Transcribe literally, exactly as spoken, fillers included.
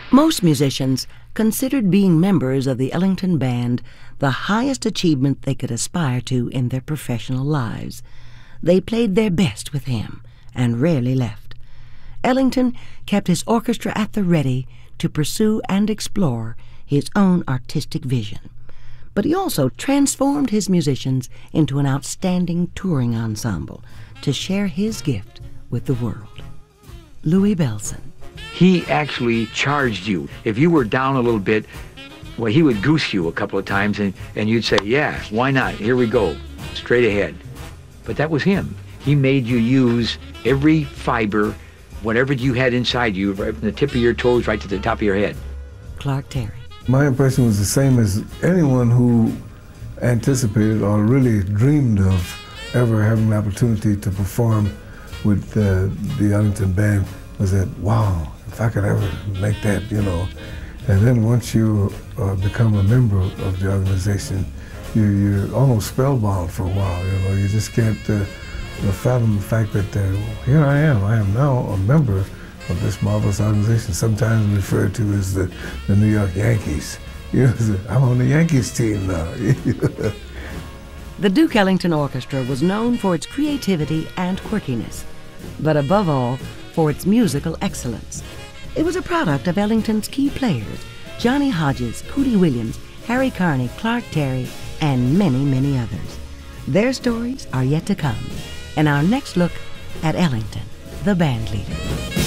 Most musicians considered being members of the Ellington Band the highest achievement they could aspire to in their professional lives. They played their best with him and rarely left. Ellington kept his orchestra at the ready to pursue and explore his own artistic vision. But he also transformed his musicians into an outstanding touring ensemble to share his gift with the world. Louis Bellson. He actually charged you. If you were down a little bit, well, he would goose you a couple of times, and, and you'd say, yeah, why not? Here we go, straight ahead. But that was him. He made you use every fiber, whatever you had inside you, right from the tip of your toes right to the top of your head. Clark Terry. My impression was the same as anyone who anticipated or really dreamed of ever having the opportunity to perform with uh, the Ellington Band was that, wow, if I could ever make that, you know. And then once you uh, become a member of the organization, you, you're almost spellbound for a while, you know. You just can't uh, fathom the fact that uh, here I am. I am now a member of this marvelous organization, sometimes referred to as the, the New York Yankees. You know, I'm on the Yankees team now. The Duke Ellington Orchestra was known for its creativity and quirkiness, but above all, for its musical excellence. It was a product of Ellington's key players, Johnny Hodges, Cootie Williams, Harry Carney, Clark Terry, and many, many others. Their stories are yet to come in our next look at Ellington, the band leader.